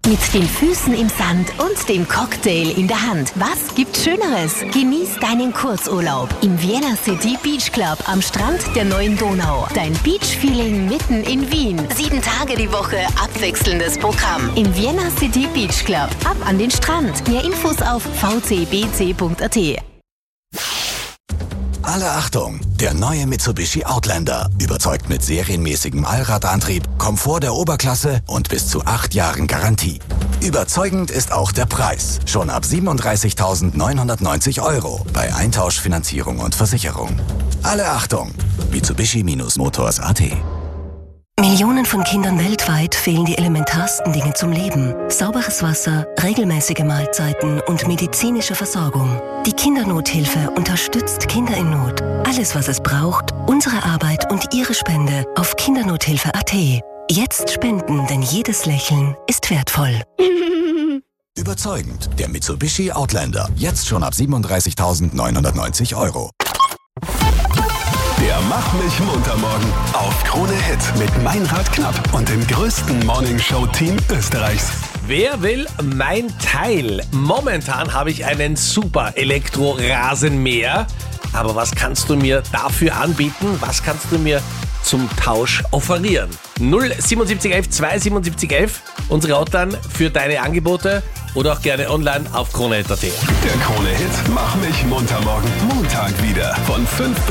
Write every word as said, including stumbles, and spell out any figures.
Mit den Füßen im Sand und dem Cocktail in der Hand. Was gibt's Schöneres? Genieß deinen Kurzurlaub im Vienna City Beach Club am Strand der neuen Donau. Dein Beach-Feeling mitten in Wien. Sieben Tage die Woche abwechselndes Programm. Im Vienna City Beach Club. Ab an den Strand. Mehr Infos auf v c b c punkt a t. Alle Achtung! Der neue Mitsubishi Outlander überzeugt mit serienmäßigem Allradantrieb, Komfort der Oberklasse und bis zu acht Jahren Garantie. Überzeugend ist auch der Preis. Schon ab siebenunddreißigtausendneunhundertneunzig Euro bei Eintausch, Finanzierung und Versicherung. Alle Achtung! Mitsubishi-Motors punkt a t. Millionen von Kindern weltweit fehlen die elementarsten Dinge zum Leben. Sauberes Wasser, regelmäßige Mahlzeiten und medizinische Versorgung. Die Kindernothilfe unterstützt Kinder in Not. Alles, was es braucht, unsere Arbeit und Ihre Spende auf kindernothilfe punkt a t. Jetzt spenden, denn jedes Lächeln ist wertvoll. Überzeugend. Der Mitsubishi Outlander. Jetzt schon ab siebenunddreißigtausendneunhundertneunzig Euro. Der Mach mich munter morgen auf Krone Hit mit Meinrad Knapp und dem größten Morningshow-Team Österreichs. Wer will mein Teil? Momentan habe ich einen super Elektro-Rasenmäher. Aber was kannst du mir dafür anbieten? Was kannst du mir zum Tausch offerieren? null siebenundsiebzig elf zweihundertsiebenundsiebzig elf, unsere Hotline für deine Angebote oder auch gerne online auf krone punkt a t. Der Krone Hit Mach mich munter morgen Montag wieder von fünf bis